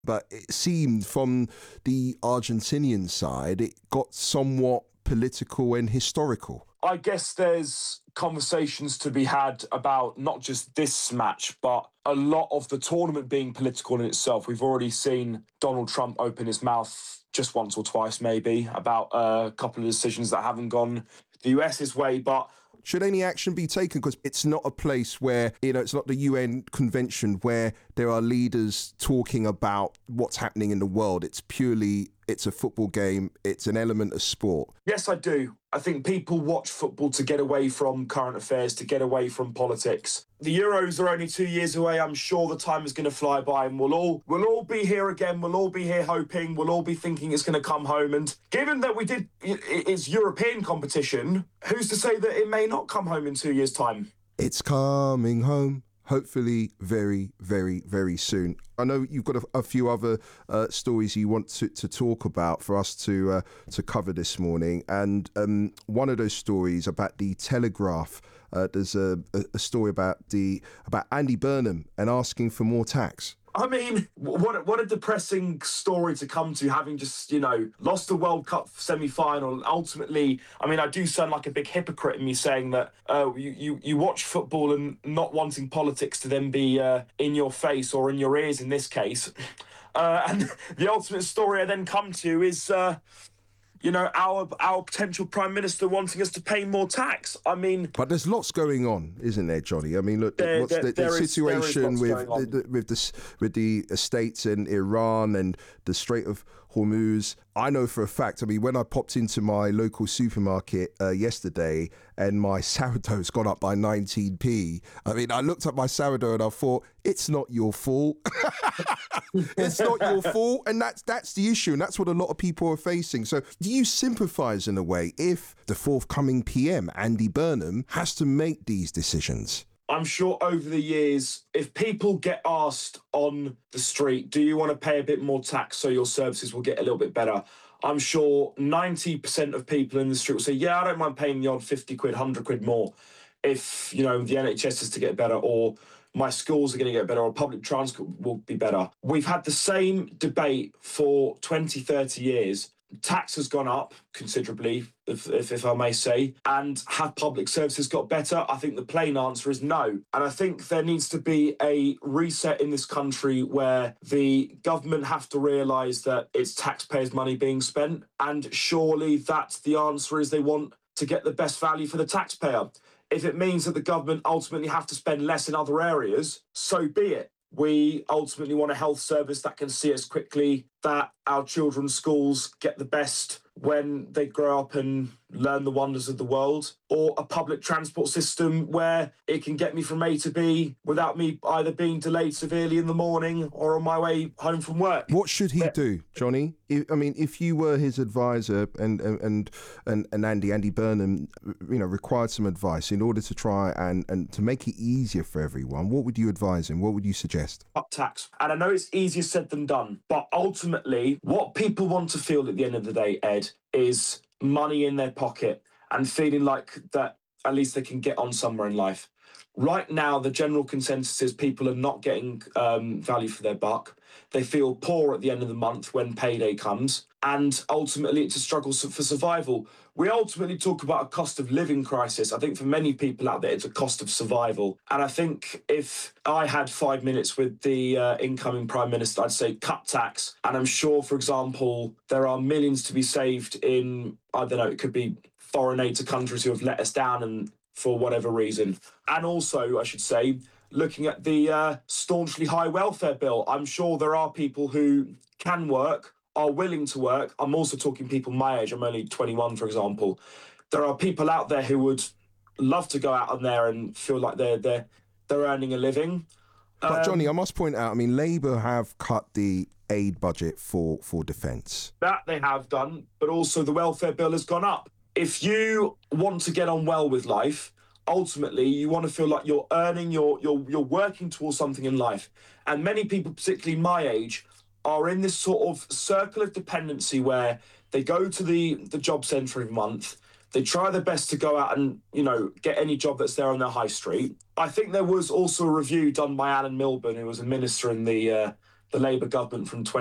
But it seemed from the Argentinian side, it got somewhat political and historical. I guess there's conversations to be had about not just this match, but a lot of the tournament being political in itself. We've already seen Donald Trump open his mouth just once or twice, maybe, about a couple of decisions that haven't gone the US's way, but should any action be taken? Because it's not a place where, it's not the UN convention where there are leaders talking about what's happening in the world. It's a football game. It's an element of sport. Yes, I do. I think people watch football to get away from current affairs, to get away from politics. The Euros are only 2 years away. I'm sure the time is going to fly by, and we'll all be here again. We'll all be here hoping. We'll all be thinking it's going to come home. And given that it's European competition, who's to say that it may not come home in 2 years' time? It's coming home. Hopefully very, very, very soon. I know you've got a few other stories you want to talk about for us to cover this morning. And one of those stories about the Telegraph, there's a story about Andy Burnham and asking for more tax. I mean, what a depressing story to come to, having just, lost the World Cup semi-final. Ultimately, I mean, I do sound like a big hypocrite in me saying that you watch football and not wanting politics to then be in your face or in your ears in this case. And the ultimate story I then come to is... our potential Prime Minister wanting us to pay more tax. I mean... But there's lots going on, isn't there, Johnny? I mean, look, what's the situation with the estates in Iran and the Strait of Hormuz? I know for a fact, when I popped into my local supermarket yesterday and my sourdough's gone up by 19p, I looked at my sourdough and I thought, it's not your fault. It's not your fault. And that's the issue. And that's what a lot of people are facing. So do you sympathise in a way if the forthcoming PM, Andy Burnham, has to make these decisions? I'm sure over the years, if people get asked on the street, do you want to pay a bit more tax so your services will get a little bit better? I'm sure 90% of people in the street will say, yeah, I don't mind paying the odd 50 quid, 100 quid more if, the NHS is to get better, or my schools are going to get better, or public transport will be better. We've had the same debate for 20, 30 years. Tax has gone up considerably, if I may say, and have public services got better? I think the plain answer is no. And I think there needs to be a reset in this country where the government have to realise that it's taxpayers' money being spent, and surely that's the answer, is they want to get the best value for the taxpayer. If it means that the government ultimately have to spend less in other areas, so be it. We ultimately want a health service that can see us quickly, that our children's schools get the best when they grow up and learn the wonders of the world, or a public transport system where it can get me from A to B without me either being delayed severely in the morning or on my way home from work. What should he do, Johnny? If you were his advisor and Andy Burnham, required some advice in order to try and to make it easier for everyone, what would you advise him? What would you suggest? Up tax. And I know it's easier said than done, but ultimately what people want to feel at the end of the day, Ed, is money in their pocket and feeling like that at least they can get on somewhere in life. Right now, the general consensus is people are not getting value for their buck. They feel poor at the end of the month when payday comes, and ultimately it's a struggle for survival. We ultimately talk about a cost of living crisis. I think for many people out there, it's a cost of survival. And I think if I had 5 minutes with the incoming Prime Minister, I'd say cut tax. And I'm sure, for example, there are millions to be saved in, I don't know, it could be foreign aid to countries who have let us down and for whatever reason. And also, I should say, looking at the staunchly high welfare bill, I'm sure there are people who can work, are willing to work. I'm also talking people my age. I'm only 21, for example. There are people out there who would love to go out on there and feel like they're earning a living. But Johnny, I must point out, Labour have cut the aid budget for defence. That they have done, but also the welfare bill has gone up. If you want to get on well with life, ultimately you want to feel like you're earning, you're working towards something in life. And many people, particularly my age, are in this sort of circle of dependency where they go to the job centre every month, they try their best to go out and, get any job that's there on their high street. I think there was also a review done by Alan Milburn, who was a minister in the the Labour government from